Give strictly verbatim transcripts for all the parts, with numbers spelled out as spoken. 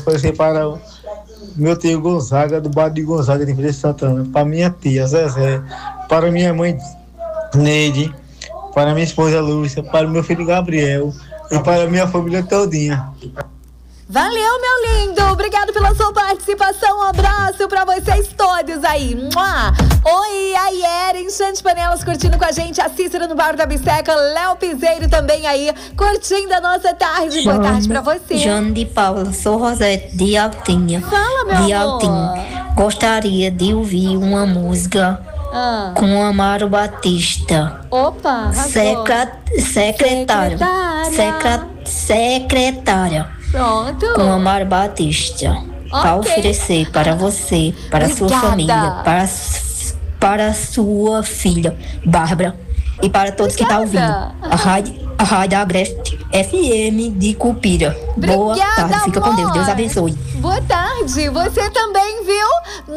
oferecer para o meu tio Gonzaga, do bairro de Gonzaga, de Feira de Santana, para minha tia Zezé, para minha mãe Neide, para minha esposa Lúcia, para meu filho Gabriel e para minha família todinha. Valeu, meu lindo! Obrigado pela sua participação. Um abraço pra vocês todos aí. Mua! Oi, a Yera, Enchante Panelas curtindo com a gente. A Cícera no Bar da Bisteca. Léo Piseiro também aí, curtindo a nossa tarde. Boa tarde pra você. João de Paula, sou Rosete de Altinha. Fala, meu de amor. Altinha. Gostaria de ouvir uma música ah. com Amaro Batista. Opa! Secret... Secretário. Secretária. Secretária. Pronto. Com Amaro Batista. Okay. Para oferecer para você, para a sua família, para, para a sua filha, Bárbara. E para todos Obrigada. que estão ouvindo. A Rádio, a Rádio Agreste F M de Cupira. Obrigada, Boa tarde. Fica amor. com Deus. Deus abençoe. Boa tarde. Você também, viu?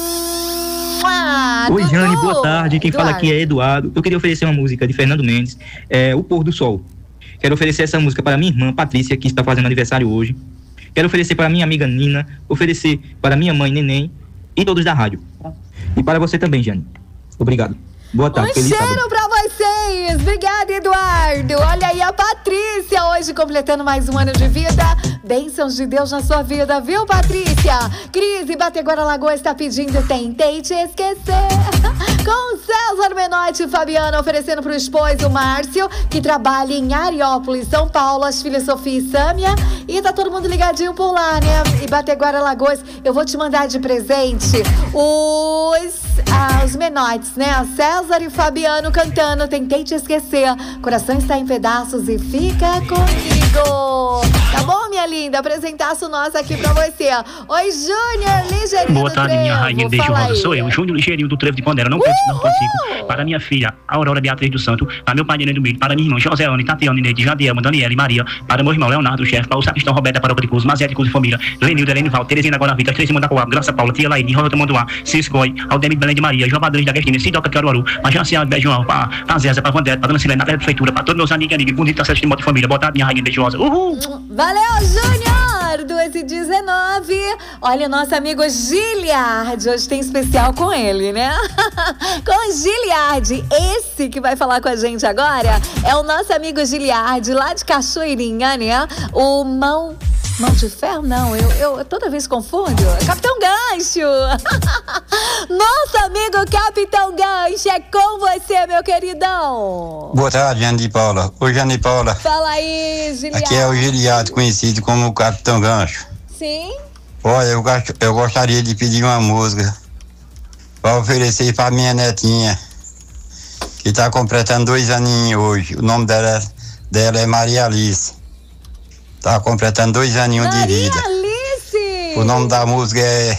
Ah, Oi, Dudu. Jane. Boa tarde. Quem Eduardo. fala aqui é Eduardo. Eu queria oferecer uma música de Fernando Mendes, é, O Pôr do Sol. Quero oferecer essa música para minha irmã Patrícia, que está fazendo aniversário hoje. Quero oferecer para minha amiga Nina, oferecer para minha mãe Neném e todos da rádio. E para você também, Jane. Obrigado. Boa tarde. Um Feliz cheiro sábado. pra vocês. Obrigada, Eduardo. Olha aí a Patrícia hoje completando mais um ano de vida. Bênçãos de Deus na sua vida, viu, Patrícia? Cris e Bateguara Lagoa está pedindo Tentei Te Esquecer. Com César Menotti e Fabiana oferecendo pro esposo Márcio, que trabalha em Ariópolis, São Paulo, as filhas Sofia e Sâmia. E tá todo mundo ligadinho por lá, né? E Bateguara Lagoas, eu vou te mandar de presente os, ah, os Menottes, né? A César e Fabiano cantando Tentei Te Esquecer. Coração está em pedaços e fica comigo. Tá bom, minha linda? Apresentaço nosso aqui pra você. Oi, Júnior Ligeirinho. Boa tarde, minha rainha beijosa. Sou eu, Júnior Ligeirinho do Trevo de Pondera. Não canto, não consigo. Para minha filha, Aurora Beatriz do Santo. Para meu pai, Nenê do Milho. Para minha irmã, Joséane, Tatiana, Neide, Jadielma, Daniela e Maria. Para meu irmão, Leonardo, chefe. Para o sacristão, Roberta, Paroca de Cruz, Mazé de Cruz e Família. Lenilda, Helene Val, Terezinha Guanavita, Três da Coab, Graça Paula, Tia Laide, Roberto Manduá, Ciscoi, Aldemir Belém de Maria, João Padrões da Guestina, Sidoca de Caruaru, a Janciana, Beijão, para a Zézia, para a Vandete, para a Dona Silene, na Prefeitura, para todos meus amigos e amigos. Bonito, acesso de moto de família. Boa tarde, minha rainha beijosa. Uhul! Valeu, Júnior! duas e dezenove. Olha, nosso amigo Giliard. Hoje tem especial com ele, né? Com Giliard. Esse que vai falar com a gente agora é o nosso amigo Giliard, lá de Cachoeirinha, né? O Mão... Mão de ferro? Não, eu, eu toda vez confundo. Capitão Gancho! Nosso amigo Capitão Gancho, é com você, meu queridão. Boa tarde, Jane de Paula. Oi, Jane de Paula. Fala aí, Giliard. Aqui é o Giliard, conhecido como o Capitão Gancho. Sim? Olha, eu, eu gostaria de pedir uma música para oferecer para minha netinha, que está completando dois aninhos hoje. O nome dela, dela é Maria Alice. Tá completando dois aninhos Maria de vida. Alice. O nome da música é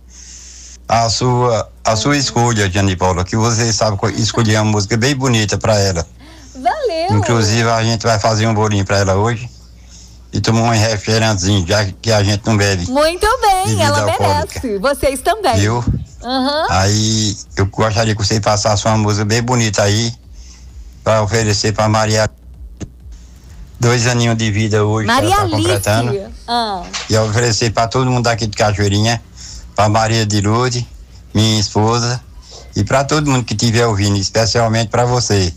a sua, a sua escolha, Jane Paula, que você sabe escolher uma música bem bonita para ela. Valeu. Inclusive a gente vai fazer um bolinho para ela hoje e tomar um refrigerantezinho, já que a gente não bebe. Muito bem, ela alcoólica. merece. Vocês também. Viu? Uhum. Aí eu gostaria que você passasse uma música bem bonita aí para oferecer para Maria. Dois aninhos de vida hoje, Maria ela tá completando. Ah. E oferecer para todo mundo aqui de Cachoeirinha, para Maria de Lourdes, minha esposa, e para todo mundo que estiver ouvindo, especialmente para você.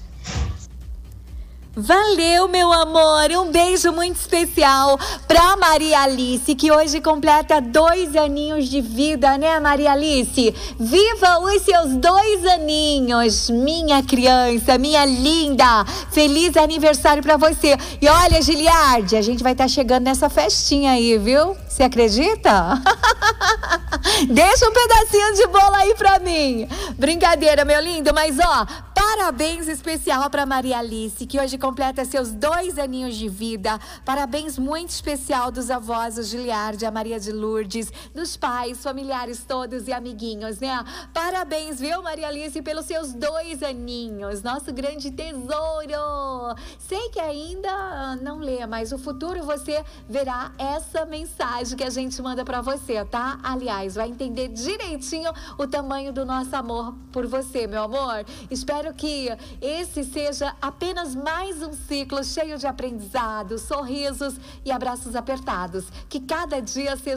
Valeu, meu amor. Um beijo muito especial pra Maria Alice, que hoje completa dois aninhos de vida, né, Maria Alice? Viva os seus dois aninhos, minha criança, minha linda. Feliz aniversário pra você. E olha, Giliard, a gente vai estar tá chegando nessa festinha aí, viu? Você acredita? Deixa um pedacinho de bolo aí pra mim. Brincadeira, meu lindo, mas ó, parabéns especial pra Maria Alice, que hoje completa seus dois aninhos de vida. Parabéns muito especial dos avós, o Giliard, a Maria de Lourdes, dos pais, familiares todos e amiguinhos, né? Parabéns, viu, Maria Alice, pelos seus dois aninhos. Nosso grande tesouro. Sei que ainda não lê, mas no futuro você verá essa mensagem que a gente manda pra você, tá? Aliás, vai entender direitinho o tamanho do nosso amor por você, meu amor. Espero que esse seja apenas mais um ciclo cheio de aprendizado, sorrisos e abraços apertados. Que cada dia seja